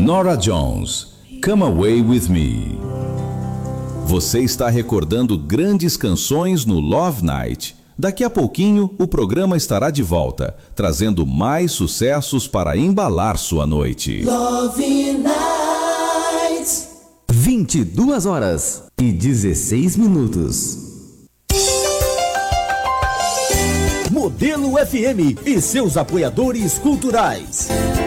Norah Jones, Come Away With Me. Você está recordando grandes canções no Love Night. Daqui a pouquinho o programa estará de volta, trazendo mais sucessos para embalar sua noite. Love Night. 22 horas e 16 minutos. Modelo FM e seus apoiadores culturais.